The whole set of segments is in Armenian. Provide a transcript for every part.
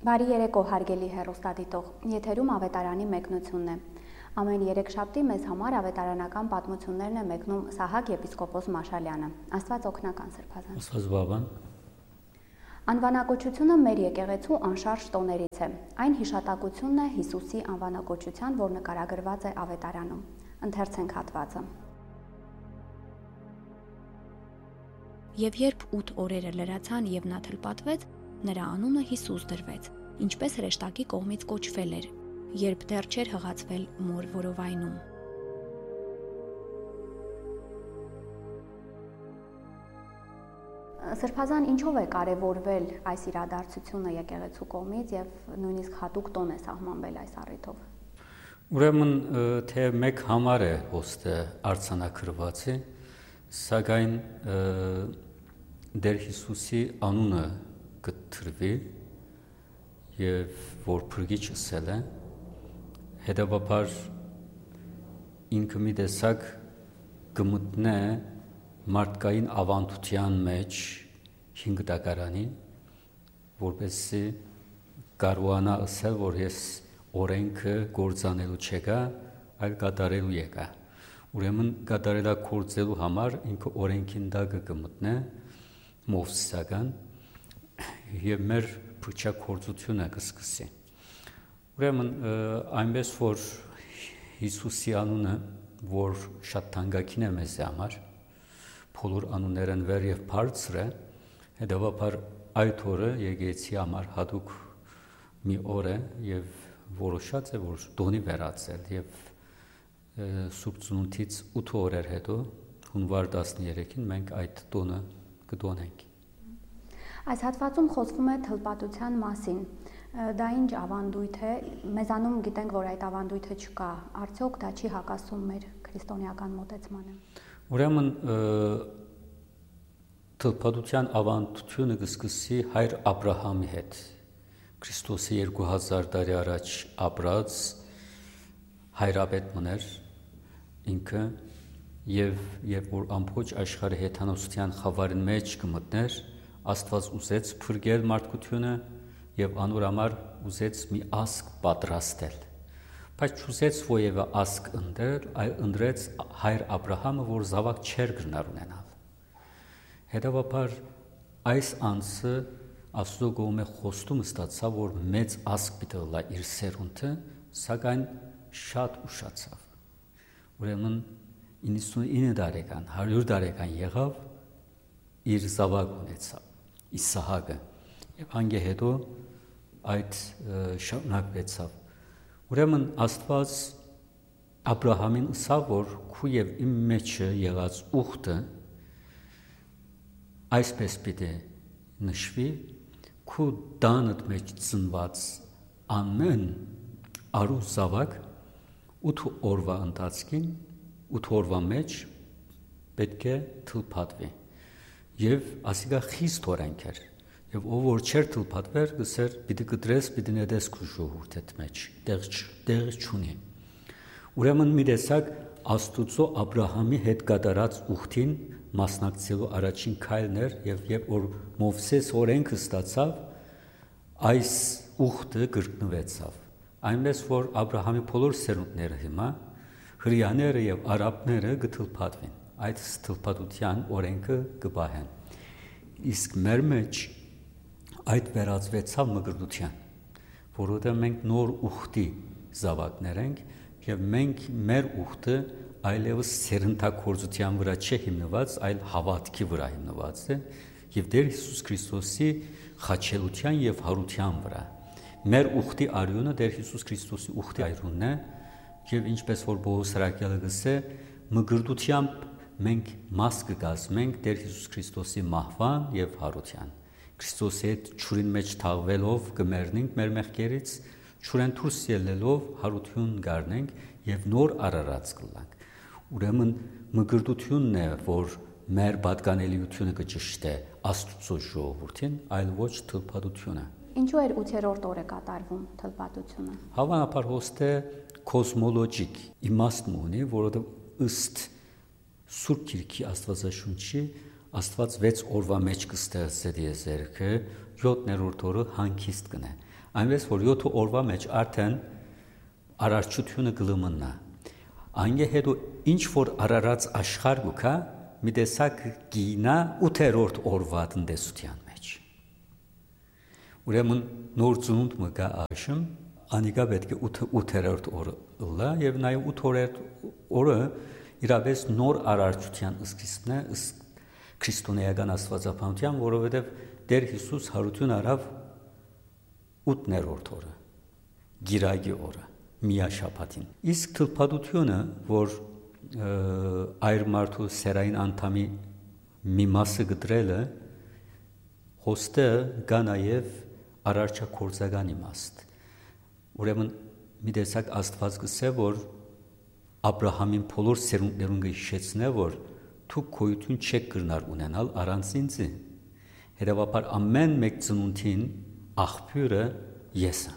Բարի երեկո, հարգելի հեռուստադիտող, եթերում ավետարանի մեկնությունն է։ Ամեն երեքշաբթի մեզ համար ավետարանական պատմություններն է մեկնում Սահակ եպիսկոպոս Մաշալյանը։ Աստված օգնական Սրբազան։ Աստված բավան։ Անվանակոչությունը մեր եկեղեցու անշարժ տոներից է։ Այն հիշատակությունն է Հիսուսի անվանակոչության, որ նկարագրված է ավետարանում։ Ընթերցենք հատվածը։ Եվ երբ 8 օրերը լրացան եւ նա թլպատվեց, նրա անունը Հիսուս դրվեց, ինչպես հրեշտակի կողմից կոչվել էր, երբ դեռ չէր հղացվել մոր որովայնում։ Սրբազան, ինչով է կարևորվել այս իրադարձությունը եկեղեցու կողմից եւ նույնիսկ հատուկ տոն է սահմանվել այս առիթով։ Ուրեմն թե մեկ համար է հոստը արձանագրվածի, սակայն դեր Հիսուսի անունը կտրվի եւ որ փրկիչ ասել է, հետեւաբար ինքը մի տեսակ կմտնե մարդկային ավանդության մեջ 5 դակարանի, որպեսզի կարողանա ասել, որ ես օրենքը գործանելու չեկա, այլ կատարելու եկա։ Ուրեմն կատարելա գործելու համար ինքը օրենքին դակը կմտնե մովսիսական եւ մեր փրկչակորձությունը կսկսի։ Ուրեմն այնպես որ Հիսուսի անունը, որ շատ թանկագին է մեզ համար, բոլոր անուններն վեր եւ բարձր է, հետեւաբար այդ օրը եկեղեցի համար հատուկ մի օր է եւ որոշած է, որ տոնի վերածել եւ Սուրբ Ծնունդից 8 օրեր հետո հունվար 13-ին մենք այդ տոնը կդոնենք։ Այս հատվածում խոսվում է թլպատության մասին։ Դա ինչ ավանդույթ է, մեզանում գիտենք, որ այդ ավանդույթը չկա, արդյոք դա չի հակասում մեր քրիստոնեական մոտեցմանը։ Ուրեմն թլպատության ավանդությունը կսկսի հայր Աբրահամի հետ, Քրիստոսի 2000 տարի առաջ ապրած հայրապետ մներ ինքը եւ որ ամբողջ աշխարհի հեթանոսության խավարին մեջ կմտներ, Աստված ուզեց փրկել մարդկությունը եւ անոր համար ուզեց մի ասկ պատրաստել։ Բայց չուզեց ովևէ ասկ ընտրել, այլ ընտրեց հայր Աբրահամը, որ զավակ չէր գնար ունենալ։ Հետևաբար այս անձը Աստծո կողմէ խոստում ստացավ, որ մեծ ասկ պիտի լա իր սերունդը, սակայն շատ ուշացավ։ Ուրեմն 99 տարեկան, 100 տարեկան եղավ, իր զավակ ունեցավ, Իսահակը, եւ անգե հետո այդ շարունակվեցավ։ Ուրեմն Աստված Աբրահամին ասավ, որ քու եւ իմ մեջը եղած ուխտը այսպես պիտի նշվի, քու տանդ մեջ ծնված ամեն արու զավակ 8 օրվա ընթացքին 8 օրվա մեջ պետք է թլփատվի եւ ասիկա խիստ օրենք էր եւ ով որ չէր թլփատվեր գսեր պիտի կտրես պիտի նետես քու ժողովուրդ մեջ տեղ չունի ուրեմն մի տեսակ Աստուծո Աբրահամի հետ կատարած ուխտին մասնակցելու առաջին քայլն էր եւ երբ որ Մովսես օրենքը ստացավ այս ուխտը կրկնվեցավ այնպես որ Աբրահամի բոլոր սերունդները հիմա հրեաները եւ արաբները կթլփատվեն այդ թլփատության օրենքը կբահեն իսկ մեր մեջ այդ վերածվեցավ մկրտության որովհետեւ մենք նոր ուխտի զավակներ ենք եւ մենք մեր ուխտը այլևս սերնդակորձության վրա չէ հիմնված այլ հավատքի վրա հիմնված է եւ Տեր Հիսուս Քրիստոսի խաչելության եւ հարության վրա մեր ուխտի արյունը Տեր Հիսուս Քրիստոսի ուխտի արյունն է եւ ինչպես որ Պողոս Սրակյալը գսե մկրտությամբ մենք մաս կգազմենք Տեր Հիսուս Քրիստոսի մահվան եւ հարության Քրիստոսի հետ ճուրին մեջ թաղվելով կմեռնենք մեր մեղքերից ճուրեն դուրս ելնելով հարություն գարնենք եւ նոր արարած կլանք ուրեմն մկրտությունն է որ մեր պատկանելիությունը կճշտե Աստծո ժողովրդին այլ ոչ թլփատությունը Ինչու էր 8-րդ օրը կատարվում թլփատությունը Հավանաբար հոստե կոսմոլոգիկ իմաստն ունի, որովհետև ըստ Սուրբ Գիրքի Աստվածաշունչի Աստված 6 օրվա մեջ կստեղծել եզերքը, 7-րդ օրը հանգիստ կնե։ Այնպես որ 7 օրվա մեջ արդեն արարչությունը գլմնա։ Անգե հետո ինչ որ արարած աշխարհ գուքա մի տեսակ գինա 8-րդ օրվա տնտեսության մեջ։ Ուրեմն նոր ծնունդ մը գա աշմ, անիկա պետք է 8-րդ օրը լա եւ նաեւ 8-րդ օրը իրավես նոր արարչության սկիզբն է, քրիստոնեական աստվածապանության, որովհետեւ Տեր Հիսուս հարություն արավ 8-րդ օրը, գիրագի օրը, միաշաբաթին։ Իսկ թլփատությունը, որ այր մարդու սերային անդամի մի մասը գտրելը, հոստը գա նաև արարչակործական իմաստ։ Ուրեմն մի տեսակ Աստված գսե, որ Աբրահամին բոլոր սերունդներուն կհիշեցնե, որ դու գոյություն չեք կրնար ունենալ առանց ինձի։ Հետևաբար ամեն մեկ ծնունդին աղբյուրը ես եմ։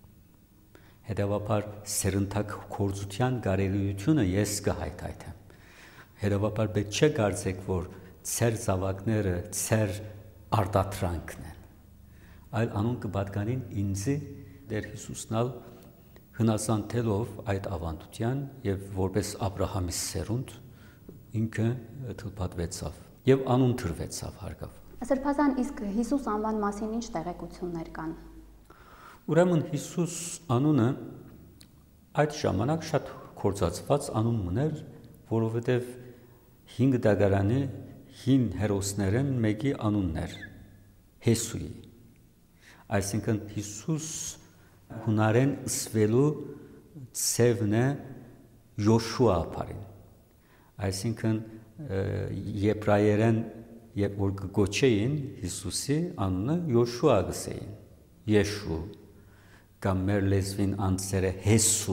Հետևաբար սերնդակ կործության կարելիությունը ես կհայթայթեմ։ Հետևաբար պետք չէ կարծեք, որ ծեր զավակները ծեր արտադրանքն են, այլ անուն կպատկանին ինձի Տեր Հիսուսնալ հնազանդելով այդ ավանդության եւ որպես Աբրահամի սերունդ ինքը թլփատվեցավ եւ անուն դրվեցավ հարգավ։ Սրբազան, իսկ Հիսուս անվան մասին ինչ տեղեկություններ կան։ Ուրեմն Հիսուս անունը այդ ժամանակ շատ կործածված անուն մներ, որովհետև 5 դագարանի 5 հերոսներն մեկի անունն էր Հեսուի։ Այսինքն Հիսուս հունարեն ըսվելու ցևն է Յոշուա ապարին։ Այսինքն եբրայերեն երբ որ գոչեին Հիսուսի անունը Յոշուա գսեին։ Եշու կամ մեր լեզվին անձերը Հեսու,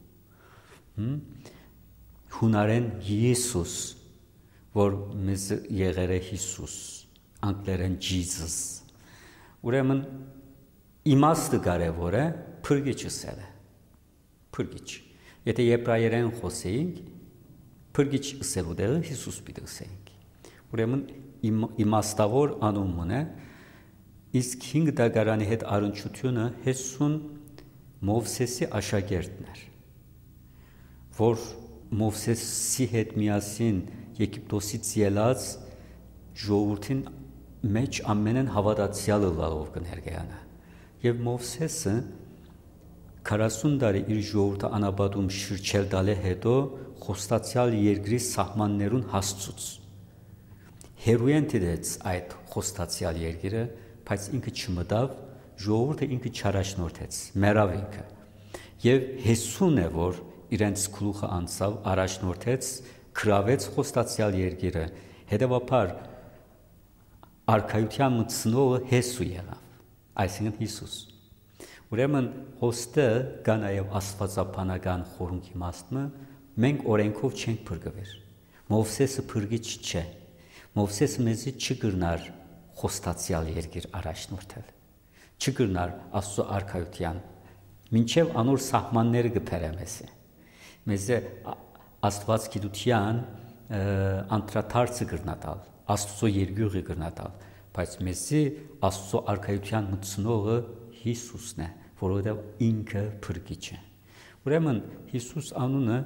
հունարեն Յիսուս, որ մեզ եղեր է Հիսուս, անգլերեն Jesus։ Ուրեմն իմաստը կարևոր է, փրկիչը սել է, փրկիչ։ Եթե եբրայերեն խոսեինք, փրկիչ սելու դեղը Հիսուս պիտի ասեինք։ Ուրեմն իմաստավոր անունն է, իսկ 5 դագարանի հետ առնչությունը Հեսուն Մովսեսի աշակերտն էր, որ Մովսեսի հետ միասին Եգիպտոսից ելած ժողովրդին մեջ ամենեն հավատացյալը լավ կներկայանա։ Եվ Մովսեսը 40 տարի իր ժողովրդը անաբադում շրջել դալը հետո խոստացյալ երկրի սահմաններուն հասցուց։ Հերույեն դեց այդ խոստացյալ երկիրը, բայց ինքը չմտավ, ժողովուրդը ինքը չարաշնորթեց, մեռավ ինքը։ Եվ Հեսուն է, որ իրենց գլուխը անցավ, առաջնորդեց, գրավեց խոստացյալ երկիրը, հետևաբար արքայության մտցնողը Հեսու եղավ, այսինքն Հիսուս։ Ուրեմն հոստը կա նաև աստվածապանական խորհունքի իմաստը, մենք օրենքով չենք փրկվել։ Մովսեսը փրկիչ չէ։ Մովսեսը մեզի չգրնար խոստացյալ երկիր առաջնորդել, չգրնար Աստծո արքայության, մինչև անոր սահմանները կփերը մեզի։ Մեզի Աստված գիտության անդրադարձը կրնատալ, Աստծո երկյուղը կրնատալ, բայց մեզի Աստծո արքայության մտցնողը Հիսուսն է, որովհետև ինքը փրկիչ է։ Ուրեմն Հիսուս անունը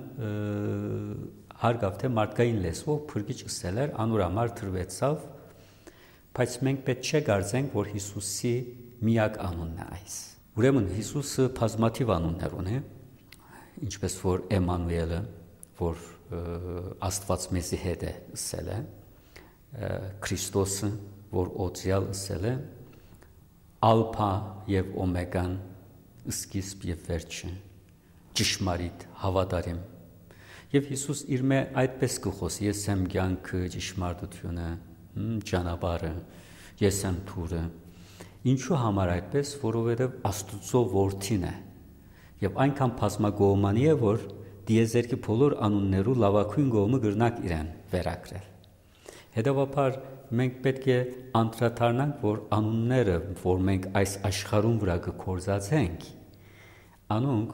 հարգավ թե մարդկային լեզվով փրկիչ ասել էր, անոր համար դրվեցավ, բայց մենք պետք չէ կարծենք, որ Հիսուսի միակ անունն է այս։ Ուրեմն Հիսուսը բազմաթիվ անուններ ունի, ինչպես որ Էմանուելը, որ Աստված մեզի հետ է ասել է, Քրիստոսը, որ օծյալ ասել է, Ալփա եւ Օմեգան, սկիզբ եւ վերջը, ճշմարիտ, հավատարիմ։ Եվ Հիսուս իր մե այդպես կխոսի, ես եմ կյանքը, ճշմարտությունը, ճանապարհը, ես եմ թուրը։ Ինչու համար այդպես, որովհետև Աստծո որդին է։ Եվ այնքան բազմագոհմանի է, որ դիեզերքի բոլոր անուններու լավագույն գոհը գրնակ իրեն վերակրել։ Հետևաբար մենք պետք է անդրադառնանք, որ անունները, որ մենք այս աշխարհում վրա կկործածենք, անոնք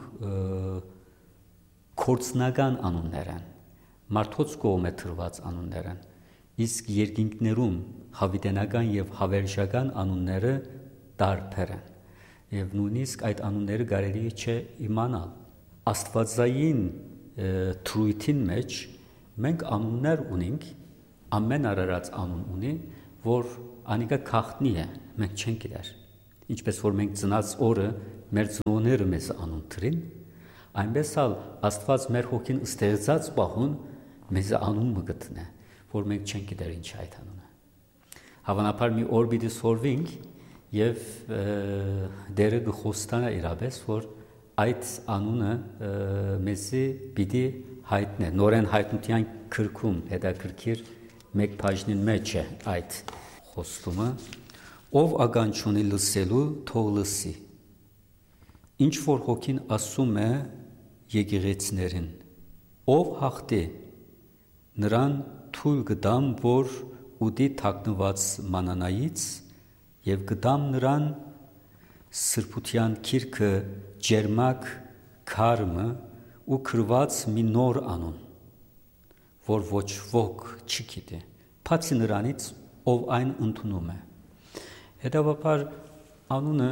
կորցնական անուններ են, մարդոց կողմէ թրված անուններ են, իսկ երկինքներում հավիտենական եւ հավերժական անունները տարբեր են։ եւ նույնիսկ այդ անունները կարելի չէ իմանալ։ Աստվածային թրույթին մեջ մենք անուններ ունենք, ամեն արարած անուն ունի, որ անիկա քաղտնի է, մենք չենք գիտեր։ Ինչպես որ մենք ծնած օրը մեր ծնողները մեզ անուն թրին, այնպես էլ Աստված մեր հոգին ստեղծած պահուն մեզ անուն մը գտնե, որ մենք չենք գիտեր ինչ այդ անունը։ Հավանաբար մի օր պիտի սորվենք եւ դերը գխոստանա իրապես, որ այդ անունը մեզի պիտի հայտնե, նորեն հայտնության քրքում հետաքրքիր մեկ բաժնին մեջ է այդ խոստումը, ով ականջունի լսելու թող լսի։ Ինչ որ հոգին ասում է եկեղեցիներին, ով հաղթի, նրան թույլ կտամ, որ ուտի թաքնված մանանայից եւ կտամ նրան սրբության քիրքը ջերմակ քարմը ու քրված մի նոր անուն, որ ոչ ոք չի գիտի, բացի նրանից, ով այն ընդունում է։ Հետևաբար անունը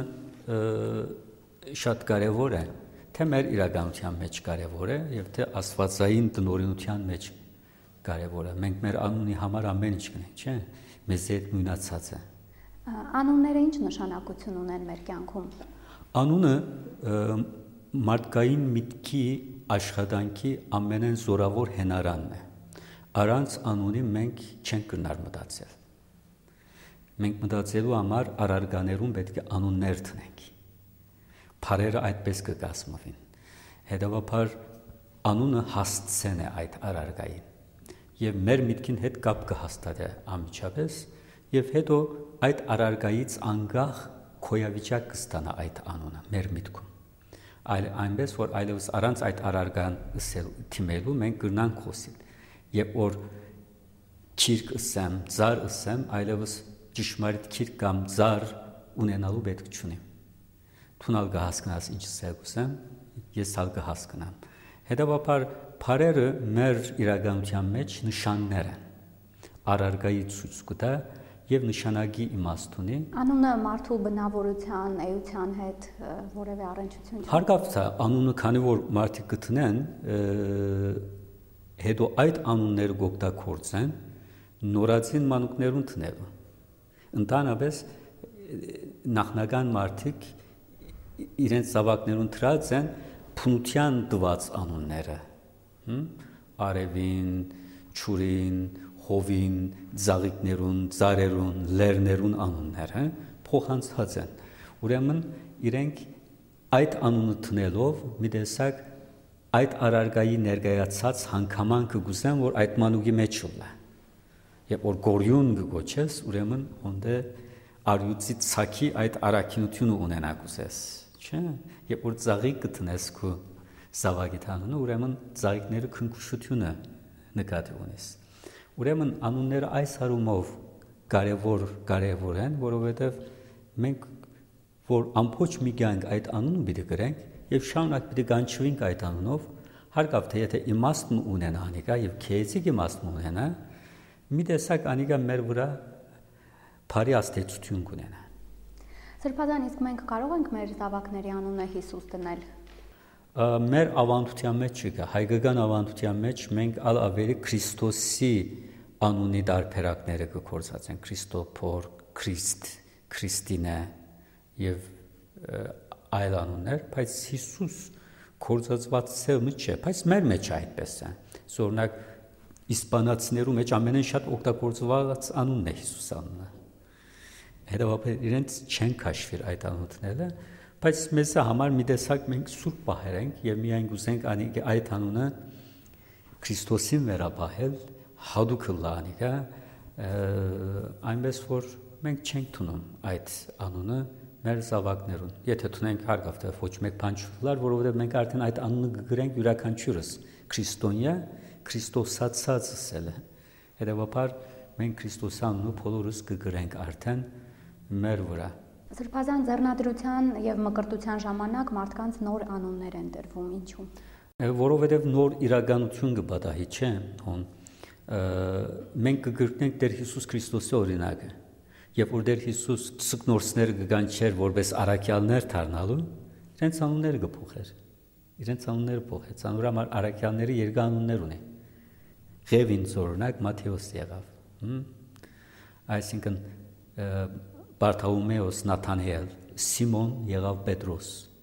շատ կարևոր է, թե մեր իրականության մեջ կարևոր է եւ թե աստվածային տնօրինության մեջ կարևոր է։ Մենք մեր անունի համար ամեն ինչ կնենք, չէ՞։ Մեզ հետ նույնացած է։ Անունները ինչ նշանակություն ունեն մեր կյանքում։ Անունը մարդկային միտքի աշխատանքի ամենեն զորավոր հենարանն է։ Առանց անունի մենք չենք կրնար մտածել։ Մենք մտածելու համար առարգաներում պետք է անուններ տնենք։ Փարերը այդպես կկազմվին։ Հետևաբար անունը հասցեն է այդ առարգային։ Եվ մեր միտքին հետ կապ կհաստատի անմիջապես, եւ հետո այդ առարգայից անկախ քոյավիճակ կստանա այդ անունը մեր միտքում։ Այնպես որ այլևս առանց այդ առարգան թիմելու մենք կրնանք խոսել։ Երբ որ քիրք ասեմ, ծար ասեմ, այլևս ճշմարիտ քիրք կամ ծար ունենալու պետք չունի։ Թունալ կհասկանաս ինչ ասեմ, ես ալ կհասկանամ։ Հետևաբար փարերը մեր իրականության մեջ նշաններ են։ Առարգայի ցույց կտա եւ նշանակի իմաստ ունի։ Անունը մարդու բնավորության, էության հետ որևէ առնչություն չունի։ Հարկավց է անունը, քանի որ մարդիկ գտնեն, հետո այդ անունները գօգտագործեն նորածին մանուկներուն տնելու։ Ընդհանրապես նախնական մարդիկ իրենց զավակներուն դրած են փնության տված անունները։ Արևին, ճուրին, հովին, ծաղիկներուն, ծարերուն, լերներուն անունները փոխանցած են։ Ուրեմն իրենք այդ անունը տնելով մի տեսակ այդ առարգայի ներկայացած հանգամանքը գուզեն, որ այդ մանուկի մեջ ուլա։ Երբ որ գորյուն գոչես, ուրեմն ոնդե արյուծի ցակի այդ առաքինությունը ունենա գուզես, չէ՞։ Երբ որ ծաղիկ կտնես քո զավակի անունը, ուրեմն ծաղիկները քնքուշությունը նկատի ունես։ Ուրեմն անունները այս հարումով կարևոր են, որովհետև մենք որ ամբողջ մի կյանք այդ անունը պիտի գրենք եւ շարունակ պիտի կանչվենք այդ անունով, հարկավ թե եթե իմաստն ունենա անիկա եւ քեզիկ իմաստն ունենա, մի տեսակ անիկա մեր վրա բարի աստեցություն կունենա։ Սրբազան, իսկ մենք կարող ենք մեր զավակների անունը Հիսուս դնել։ Մեր ավանդության մեջ չկա, հայկական ավանդության մեջ մենք ավելի Քրիստոսի անունի դարբերակները կգործածեն, Քրիստոփոր, Քրիստ, Քրիստինե եւ այլ անուններ, բայց Հիսուս գործածված ցեղը չէ, բայց մեր մեջ այդպես է։ Օրինակ իսպանացիներու մեջ ամենեն շատ օգտագործված անունն է Հիսուս անունը։ Հետևաբար իրենց չեն քաշվիր այդ անունները, բայց մեզ համար մի տեսակ մենք սուրբ պահեր ենք եւ միայն գուզենք այդ անունը Քրիստոսին վերապահել, հadouk լանիկա, այնպես որ մենք չենք տունում այդ անունը մեր զավակներուն։ Եթե տունենք հարկավ թե ոչ մեկ բան չլար, որովհետեւ մենք արդեն այդ անունը կգրենք յուրաքանչյուրս քրիստոնյա, քրիստոսացած ասել է։ Հետևաբար մենք Քրիստոսի անունը բոլորս կգրենք արդեն մեր վրա։ Սրբազան ձեռնադրության եւ մկրտության ժամանակ մարդկանց նոր անուններ են տրվում, ինչու՞։ Որովհետեւ նոր իրականություն կպատահի, չէ՞, մենք կգրկնենք Տեր Հիսուս Քրիստոսի օրինակը։ Երբ որ Տեր Հիսուս ցկնորսներ կգան չեր որպես արաքյալներ դառնալու, իրենց անունները կփոխեր։ Իրենց անունները փոխեց։ Անուր համար արաքյալները երկու անուններ ունեն։ Ղևին օրինակ Մատթեոս եղավ։ Այսինքն Բարթոլոմեոս, Նաթանայել, Սիմոն եղավ Պետրոս։